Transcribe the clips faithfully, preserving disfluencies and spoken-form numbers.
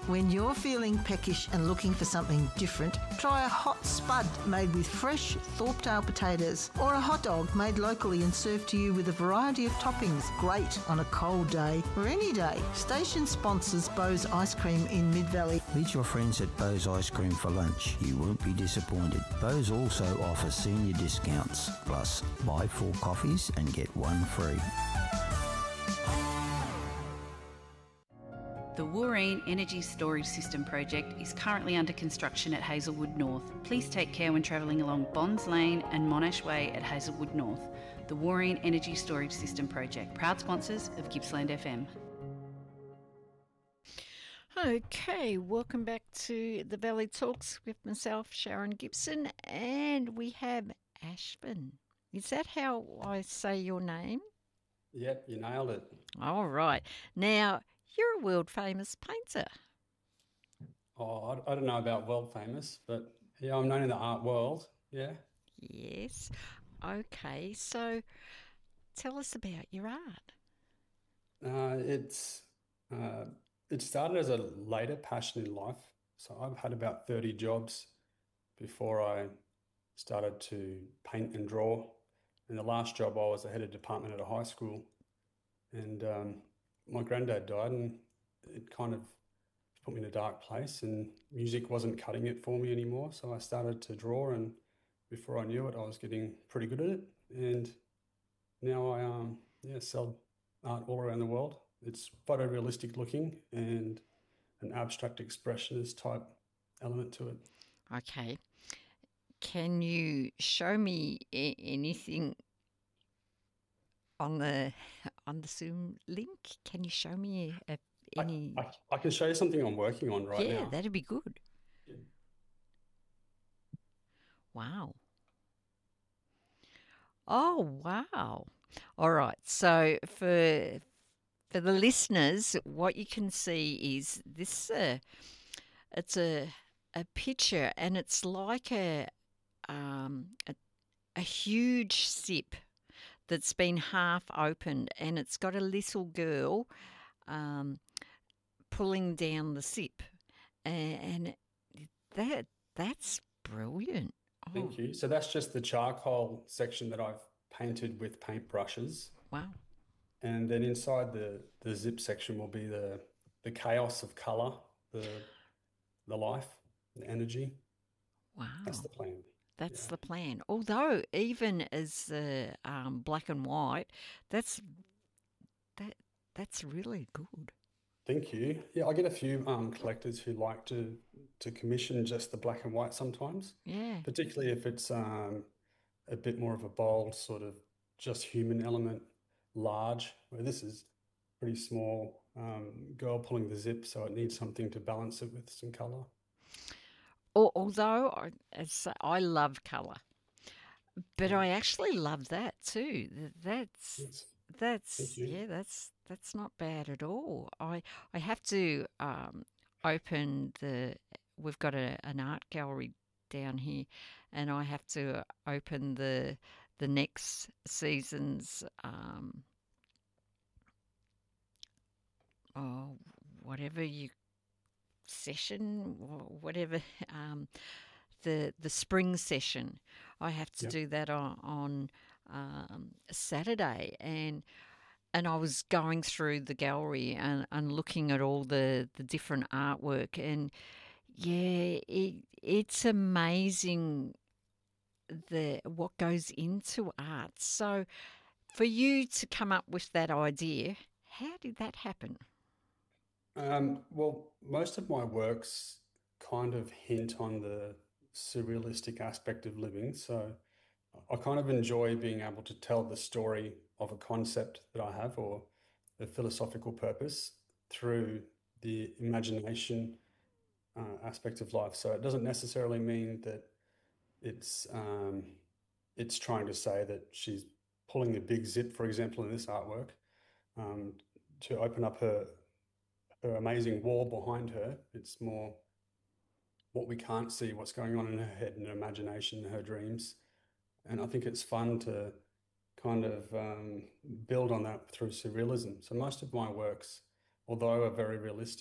When you're feeling peckish and looking for something different, try a hot spud made with fresh Thorpedale potatoes, or a hot dog made locally and served to you with a variety of toppings. Great on a cold day or any day. Station sponsors Bose Ice Cream in Mid-Valley. Meet your friends at Bose Ice Cream for lunch. You won't be disappointed. Bose also offers senior discounts, plus buy four coffees and get one free. The Wooreen Energy Storage System project is currently under construction at Hazelwood North. Please take care when travelling along Bonds Lane and Monash Way at Hazelwood North. The Wooreen Energy Storage System project, proud sponsors of Gippsland F M. Okay, welcome back to the Valley Talks with myself, Sharon Gibson, and we have Ashvin. Is that how I say your name? Yep, you nailed it. All right. Now, you're a world famous painter. Oh, I, I don't know about world famous, but yeah, I'm known in the art world. Yeah. Yes. Okay, so tell us about your art. Uh, it's uh, it started as a later passion in life. So I've had about thirty jobs before I started to paint and draw. And the last job I was the head of department at a high school, and um, my granddad died, and it kind of put me in a dark place, and music wasn't cutting it for me anymore. So I started to draw, and before I knew it, I was getting pretty good at it. And now I um yeah sell art all around the world. It's photorealistic looking and an abstract expressionist type element to it. Okay. Can you show me a- anything on the on the Zoom link? Can you show me a, any? I, I, I can show you something I'm working on right yeah, now. Yeah, that'd be good. Yeah. Wow. Oh, wow. All right. So for for the listeners, what you can see is this. Uh, it's a a picture, and it's like a um a, a huge zip that's been half opened, and it's got a little girl um, pulling down the zip, and, and that that's brilliant. Oh. Thank you. So that's just the charcoal section that I've painted with paintbrushes. Wow. And then inside the, the zip section will be the the chaos of colour, the the life, the energy. Wow. That's the plan. That's yeah. the plan. Although even as uh, um, black and white, that's that that's really good. Thank you. Yeah, I get a few um, collectors who like to to commission just the black and white sometimes. Yeah. Particularly if it's um, a bit more of a bold sort of just human element, large, where this is pretty small um, girl pulling the zip, so it needs something to balance it with some colour. Although I, as I love colour, but I actually love that too. That's Yes. that's yeah, that's that's not bad at all. I I have to um, open the. We've got a, an art gallery down here, and I have to open the the next season's um, oh whatever you. session, whatever, um, the the spring session. I have to yep. do that on, on um, Saturday, and and I was going through the gallery and, and looking at all the, the different artwork, and yeah, it it's amazing the what goes into art. So for you to come up with that idea, how did that happen? Um, well, most of my works kind of hint on the surrealistic aspect of living. So I kind of enjoy being able to tell the story of a concept that I have or a philosophical purpose through the imagination uh, aspect of life. So it doesn't necessarily mean that it's um, it's trying to say that she's pulling the big zip, for example, in this artwork, um, to open up her her amazing wall behind her. It's more what we can't see, what's going on in her head and her imagination, her dreams. And I think it's fun to kind of um, build on that through surrealism. So most of my works, although are very realistic,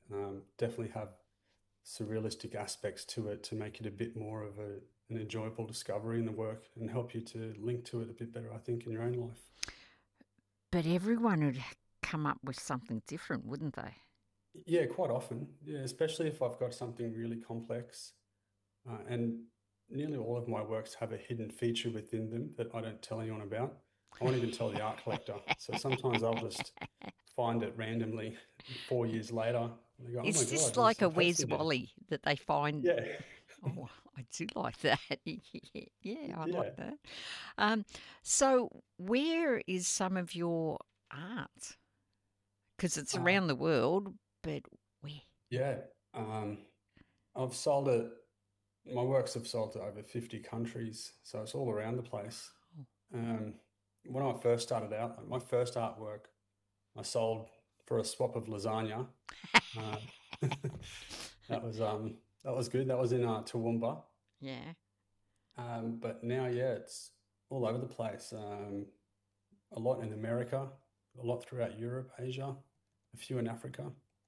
um, definitely have surrealistic aspects to it to make it a bit more of a, an enjoyable discovery in the work and help you to link to it a bit better, I think, in your own life. But everyone would come up with something different, wouldn't they? Yeah, quite often. Yeah, especially if I've got something really complex. Uh, and nearly all of my works have a hidden feature within them that I don't tell anyone about. I won't even tell the art collector. So sometimes I'll just find it randomly four years later. And they go, oh my Is God, this there's like a some Where's text in there. Wally that they find? Yeah. Oh, I do like that. Yeah, I Yeah. like that. Um, so where is some of your art? Because it's Uh, around the world, but where? yeah. Um, I've sold it, my works have sold to over fifty countries. So it's all around the place. Um, when I first started out, like my first artwork, I sold for a swap of lasagna. Uh, that was um that was good. That was in uh, Toowoomba. Yeah. Um, but now, yeah, it's all over the place. Um, a lot in America, a lot throughout Europe, Asia, a few in Africa.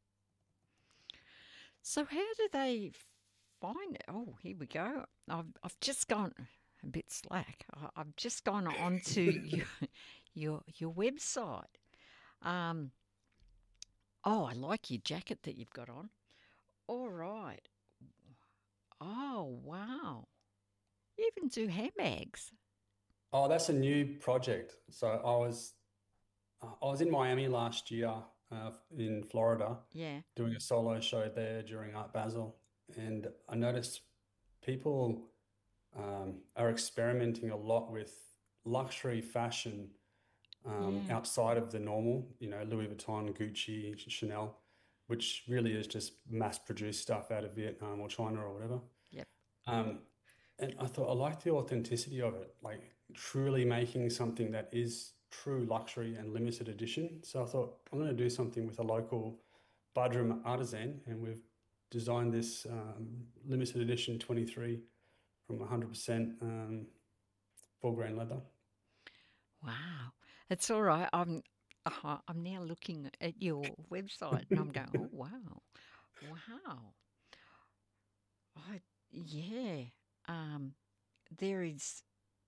So how do they find it? Oh, here we go. I've I've just gone a bit slack. I, I've just gone onto your your your website. Um. Oh, I like your jacket that you've got on. All right. Oh, wow. You even do handbags. Oh, that's a new project. So I was uh, I was in Miami last year, uh, in Florida, Yeah. doing a solo show there during Art Basel, and I noticed people um, are experimenting a lot with luxury fashion um, Yeah. outside of the normal, you know, Louis Vuitton, Gucci, Chanel, which really is just mass-produced stuff out of Vietnam or China or whatever. Yep. Um, and I thought I like the authenticity of it, like truly making something that is true luxury and limited edition. So I thought I'm going to do something with a local Budrum artisan, and we've designed this um, limited edition twenty-three from one hundred percent um, full grain leather. Wow. It's all right. I'm uh, I'm now looking at your website and I'm going, oh, wow. Wow. I, yeah. Um, there is,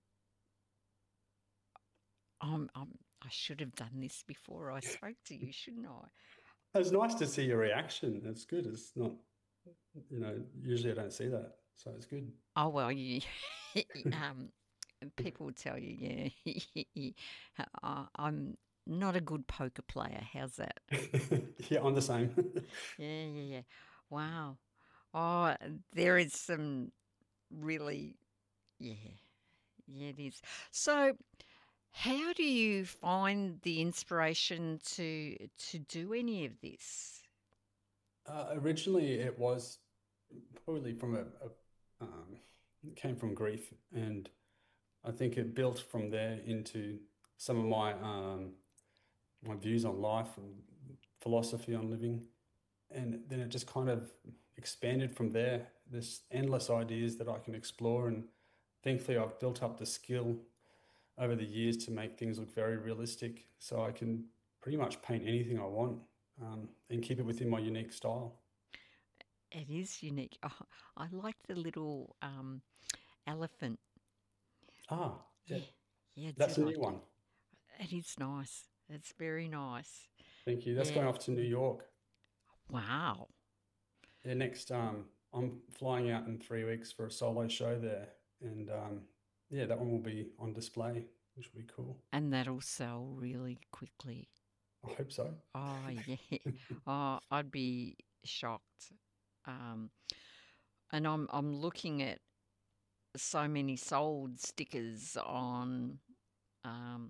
um, um, I should have done this before I spoke to you, shouldn't I? It's nice to see your reaction. It's good. It's not, you know, usually I don't see that. So it's good. Oh, well, you, um, people will tell you, yeah, I- I'm not a good poker player. How's that? Yeah, I'm the same. Yeah, yeah, yeah. Wow. Oh, there is some really, yeah, yeah, it is. So, how do you find the inspiration to to do any of this? Uh, originally, it was probably from a, a um, it came from grief, and I think it built from there into some of my um, my views on life and philosophy on living, and then it just kind of expanded from there. There's endless ideas that I can explore, and thankfully, I've built up the skill over the years to make things look very realistic, so I can pretty much paint anything I want, um, and keep it within my unique style. It is unique. Oh, I like the little um, elephant. Ah, yeah, Yeah, yeah, I that's do a like new one. it. It is nice. It's very nice. Thank you. That's Yeah. going off to New York. Wow. Yeah, next, um, I'm flying out in three weeks for a solo show there, and um, yeah, that one will be on display, which will be cool. And that'll sell really quickly. I hope so. Oh, yeah. Oh, I'd be shocked. Um, and I'm I'm looking at so many sold stickers on um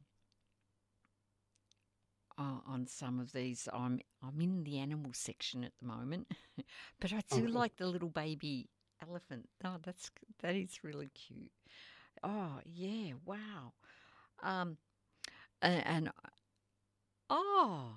o- on some of these. I'm I'm in the animal section at the moment, but I Oh, do cool. like the little baby elephant. Oh, that's that is really cute. Oh, yeah, wow. Um, and, and oh,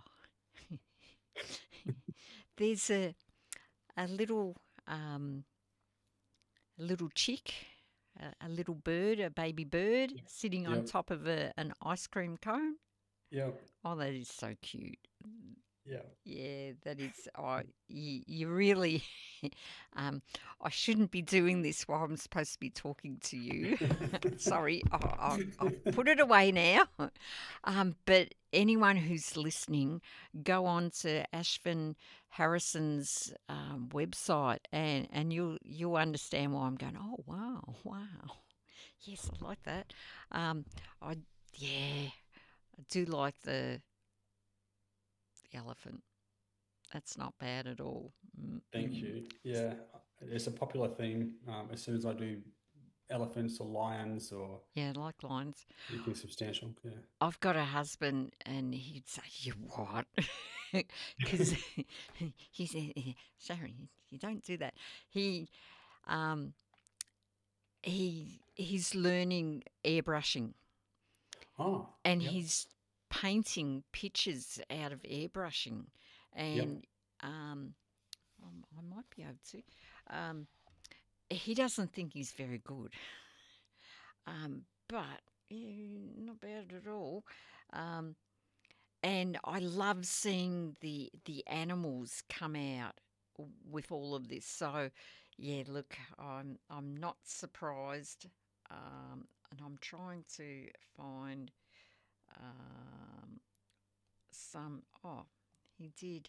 there's a a little um a little chick, a, a little bird, a baby bird sitting on Yep. top of a, an ice cream cone. Yep. Oh, that is so cute. Yeah. Yeah, that is. Oh, you, you really. um, I shouldn't be doing this while I'm supposed to be talking to you. Sorry, I'll, I'll, I'll put it away now. Um, but anyone who's listening, go on to Ashvin Harrison's um, website, and, and you'll you'll understand why I'm going. Oh wow, wow, yes, I like that. Um, I yeah, I do like the. Elephant. That's not bad at all. Mm, Thank mm. you. Yeah, it's a popular theme. Um, as soon as I do elephants or lions or Yeah, I like lions. anything substantial, yeah. I've got a husband, and he'd say, "You what?" Because he said, "Sorry, you don't do that." He, um, he, he's learning airbrushing, Oh, and yep, he's painting pictures out of airbrushing, yep. and um, um, I might be able to. Um, he doesn't think he's very good, um, but yeah, not bad at all. Um, and I love seeing the the animals come out w- with all of this. So, yeah, look, I'm I'm not surprised, um, and I'm trying to find um, some. Oh, he did.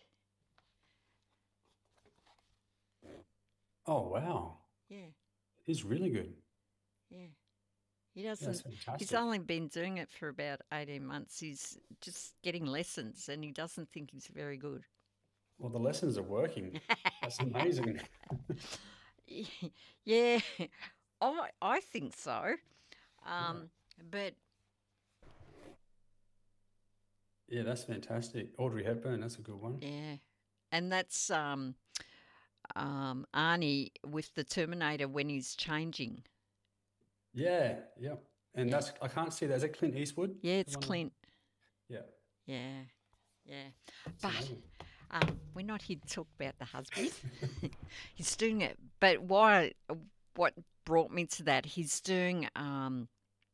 Oh, wow. Yeah, He's really good. yeah. He Yeah, that's doesn't. He's fantastic. only been doing it for about eighteen months. He's just getting lessons, and he doesn't think he's very good. Well, the lessons are working. That's amazing. Yeah, I I think so. Yeah, Um, but yeah, that's fantastic. Audrey Hepburn, that's a good one. yeah, and that's um um Arnie with the Terminator when he's changing. Yeah, yep. And Yeah, that's, I can't see that. Is that Clint Eastwood? yeah, The it's one? Clint. Yeah, Yeah, yeah. it's But amazing. um, we're not here to talk about the husband. He's doing it. But why? What brought me to that? He's doing um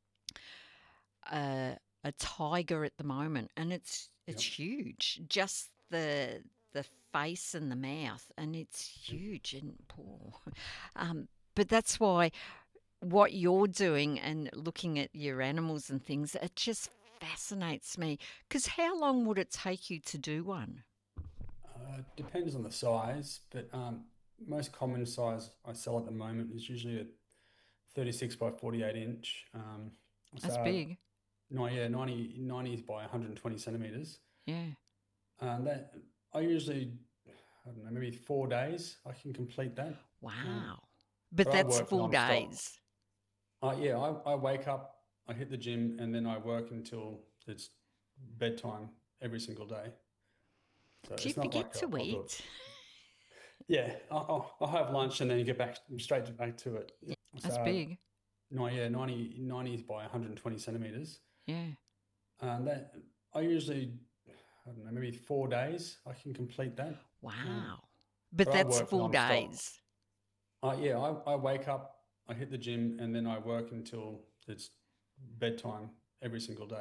a a tiger at the moment, and it's Yep, it's huge. Just the the face and the mouth, and it's yep. huge and poor. Um, but that's why what you're doing and looking at your animals and things, it just fascinates me. Because how long would it take you to do one? Uh, depends on the size, but um, most common size I sell at the moment is usually a thirty-six by forty-eight inch. Um, That's so big. no, yeah, ninety, ninety by one hundred twenty centimeters. Yeah. Um, that I usually, I don't know, maybe four days I can complete that. Um, Wow. But but I that's work full non-stop. days. Uh, yeah, I, I wake up, I hit the gym, and then I work until it's bedtime every single day. So Do you it's not like forget to I'll, I'll do it. eat? Yeah, I'll, I'll I'll have lunch and then get back straight to, back to it. Yeah. That's So big. no, yeah, ninety, ninety by one hundred twenty centimeters. Yeah. And that I usually, I don't know, maybe four days I can complete that. Um, Wow. But but I that's work full non-stop. days. Uh, yeah, I, I wake up, I hit the gym, and then I work until it's bedtime every single day.